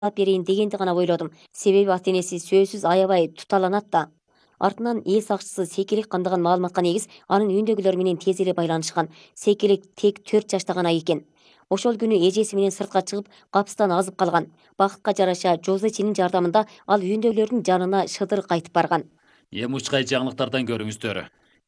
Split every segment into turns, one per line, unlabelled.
берейин дегенди гана ойлодум. Себеби ата-энеси сөзсүз аябай туталанат да. Артынан эл сакчысы сейкелек кандаган маалыматка негиз анын үйүндөгүлөр менен тез эле байланышкан. Сейкелек тек 4 жашта гана экен. Ошол күнү эжеси менен сыртка чыгып, капыстан азып калган. Бакытка жараша Жозечинин жардамында ал үйүндөгүлөрдүн жанына шыдыр кайтып барган.
Эми учкай жаңылыктардан көрүңүздөр.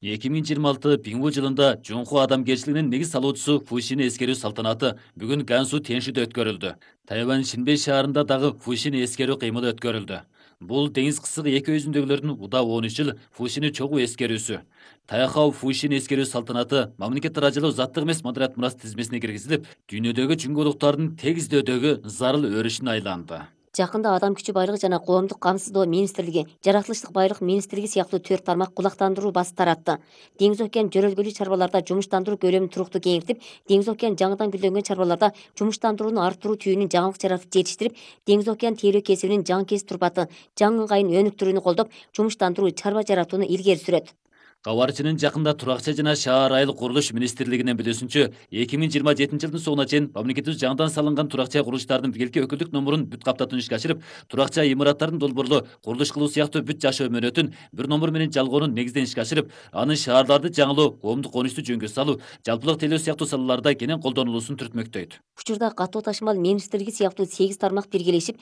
2026 Бингу жылында Жунху адамгерчилигинин негиз салуучусу Фушини эскерүү салтанаты бүгүн Гансу Теншиде өткөрүлдү. Тайвань Шинбей шаарында дагы Фушини эскерүү кыймылы өткөрүлдү. Бул деңиз кысыгы эки өзүндөгүлөрдүн удаа 13 жыл Фушини чогуу эскерүүсү. Тайхау Фушини эскерүү салтанаты мамлекет арачылуу заттык эмес маданият мурас тизмесине киргизилип, дүйнөдөгү жүнгөлуктардын тек издөдөгү зарыл өрүшүнө айланды.
Жакында Адам күчү байлыгы жана коомдук камсыздоо министрлиги, Жаратылыштык байлык министрлиги сыяктуу 4 тармак кулактандыруу басып таратты. Деңиз океан жөрөлгөлүү чарбаларда жумуштандыруу көлөмүн туруктуу кеңейтип, деңиз океан жаңыдан гүлдөнгөн чарбаларда жумуштандырууну арттыруу түйүнүн жаңылык жаратып жетиштирип, деңиз океан тейлөө кесибинин жаңы кесип турпаты, жаңы ыңгайын өнүктүрүүнү колдоп, жумуштандыруу чарба жаратууну илгери сүрөт.
Кабарчынын жакында туракча жана шаар айыл курулуш министрлигинин билүүсүнчө, 2027 жылдын соңуна чейин мамлекетибиз жаңыдан салынган туракча курулуштардын биргелки өкүлдүк номурун бүт каптатууну ишке ашырып, туракча имараттардын долбоорлоо курулуш кылуу сыяктуу бүт жашоо мөөнөтүн бир номер менен жалгоонун негизден ишке ашырып, анын шаарларды жаңылоо, коомдук конучту жөнгө салуу, жалпылык тейлөө сыяктуу салаларда кенен колдонулуусун түртмөктөйт.
Учурда катуу ташымал министрлиги сыяктуу 8 тармак биргелешип,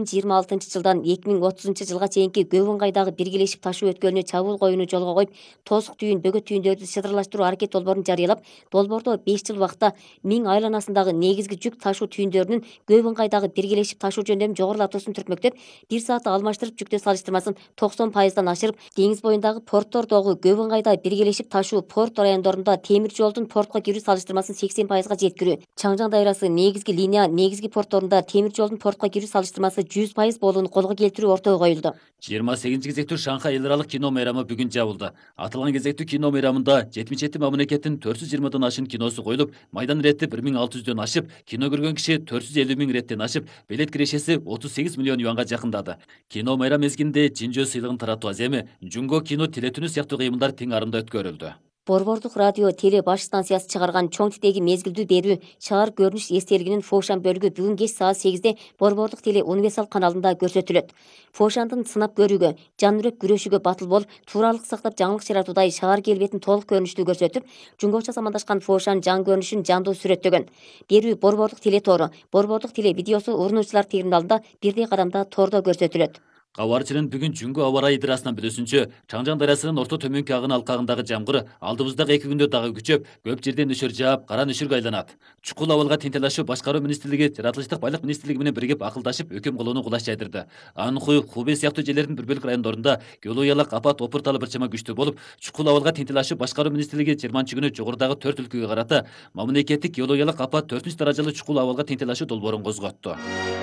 2026 жылдан 2030 жылга чейинки көп ыңгайдагы биргелешип ташуу өткөлүнө чабуул коюуну жолго коюп, тосук түйүн, бөгөт түйүндөрдү шыдырлаштыруу аракет долбоорун жарыялап, долбоордо 5 жыл убакытта Миң айланасындагы негизги жүк ташуу түйүндөрүнүн көп ыңгайдагы биргелешип ташуу жөндөмүн жогорулатуусун түртмөктөп, 1 саатты алмаштырып жүктөө салыштырмасын 90% ашырып, деңиз боюндагы порттордогу көп ыңгайда биргелешип ташуу порт райондорунда темир жолдун портко кирүү салыштырмасын 80%га жеткирүү, Чаңжаң дайрасы негизги линия негизги портторунда темир жолдун портко кирүү салыштырмасы 100% болууну колго келтирүү ортого коюлду.
28 кезектүү Шанхай эл аралык кино майрамы бүгүн жабылды. Аталган кезектүү кино майрамында 77 мамлекеттин 420дан ашын киносу коюлуп, майдан ирети 1600дөн ашып, кино көргөн киши 450 миң иреттен ашып, билет кирешеси 38 миллион юанга жакындады. Кино майрам мезгилинде Жинжөө сыйлыгын таратуу аз эми Жунго кино телетүнү сыяктуу кыймылдар тең арында өткөрүлдү.
Борбордук радио теле баш станциясы чыгарган чоң титеги мезгилдүү берүү шаар көрүнүш эстелигинин Фошан бөлүгү бүгүн кеч саат 8-де Борбордук теле универсал каналында көрсөтүлөт. Фошандын сынап көрүүгө, жанүрөк күрөшүүгө батыл болуп, тууралык сактап жаңылык жаратуудай шаар келбетин толук көрүнүштүү көрсөтүп, жунгоча замандашкан Фошан жан көрүнүшүн жандуу сүрөттөгөн. Берүү Борбордук теле тору, Борбордук теле видеосу урунуучулар терминалында бирдей кадамда тордо көрсөтүлөт.
Кабарчынын бүгүн Жүнгө аба ырайы ыдырасынан билүүсүнчө, Чаңжаң дарасынын орто төмөнкү агын алкагындагы жамгыр алдыбыздагы 2 күндө дагы күчөп, көп жерден нөшөр жаап, кара нөшөргө айланат. Чукул абалга тентелашуу башкаруу министрлиги, Жаратылыштык байлык министрлиги менен биригип акылдашып, өкүм кылууну кулаш жайдырды. Анхуй, Хубей сыяктуу жерлердин бир бөлүк райондорунда геологиялык апат опурталы бирчама күчтүү болуп, Чукул абалга тентелашуу башкаруу министрлиги 20 күнү жогорудагы 4 өлкөгө карата мамлекеттик геологиялык апат 4-даражалуу Чукул абалга тентелашуу долбоорун козготту.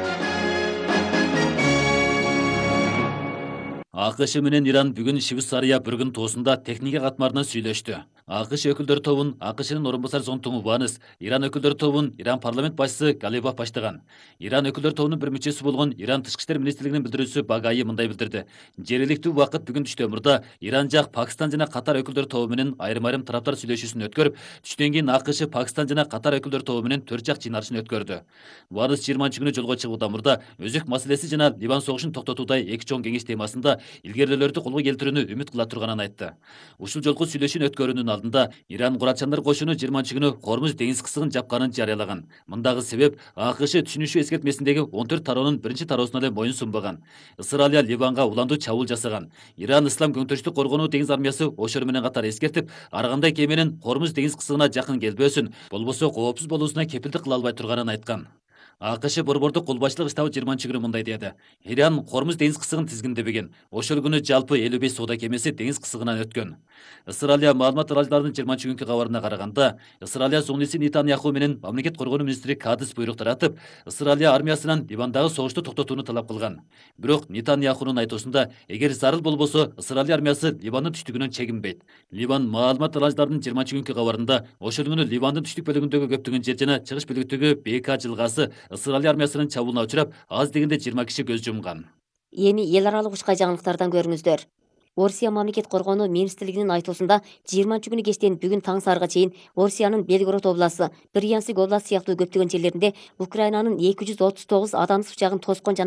АКШ менен Иран бүгүн Швейцария бүргүн тоосунда техника катмарынан сүйлөштү. АКШ өкүлдөр тобун АКШнын орун басар зонтугу Ванес, Иран өкүлдөр тобун Иран парламент башчысы Галибаф баштаган. Иран өкүлдөр тобунун бир мүчөсү болгон Иран тышкы иштер министрлигинин билдирүүчүсү Багаи мындай билдирди. Жергиликтүү убакыт бүгүн түштө мурда Иран жак Пакистан жана Катар өкүлдөр тобу менен айрым-айрым тараптар сүйлөшүүсүн өткөрүп, түштөн кийин АКШ Пакистан жана Катар өкүлдөр тобу менен 4 жак жыйналышын өткөрдү. Ванес 20 күнү жолго чыгууда мурда өзөк маселеси жана Ливан согушун токтотуудай эки чоң кеңеш темасында илгерилөөлөрдү колго келтирүүнү үмүт кыла турганын айтты. Ушул жолку сүйлөшүүнү өткөрүүнүн алдында Иран курачандар кошуну 20 күнү Хормуз деңиз кысыгын жапканын жарыялаган. Мындагы себеп АКШ түшүнүшүү эскертмесиндеги 14 тароонун биринчи тароосуна эле моюн сунбаган. Ысыралия Ливанга уландуу чабуул жасаган. Иран Ислам көңтөрүштүк коргонуу деңиз армиясы ошор менен катар эскертип, ар кандай кеменин Хормуз деңиз кысыгына жакын келбөөсүн, болбосо коопсуз болуусуна кепилдик кыла албай турганын айткан. АКШ борбордук колбашчылык штабы 20 күнү мындай деди. Иран Хормуз деңиз кысыгын тизгиндебеген. Ошол күнү жалпы 55 соода кемеси деңиз кысыгынан өткөн. Ысыралия маалымат аралжыларынын 20 күнкү кабарына караганда, Ысыралия зуңниси Нетаньяху менен мамлекет коргонуу министри Кадис буйрук таратып, Ысыралия армиясынан Ливандагы согушту токтотууну талап кылган. Бирок Нетаньяхунун айтуусунда, эгер зарыл болбосо, Ысыралия армиясы Ливандын түштүгүнөн чегинбейт. Ливан маалымат аралжыларынын 20 күнкү кабарында, ошол күнү Ливандын түштүк бөлүгүндөгү көптөгөн жер жана чыгыш бөлүгүндөгү Бека жылгасы Ысыралия армиясынын чабуулуна учурап, аз дегенде 20 киши көз жумган.
Эми эл аралык учкай жаңылыктардан көрүңүздөр. Орусия мамлекет коргонуу министрлигинин айтуусунда 20 күнү кечтен бүгүн таң саарга чейин Орусиянын Белгород областы, Брянск областы сыяктуу көптөгөн жерлеринде Украинанын 239 адамсыз учагын тоскон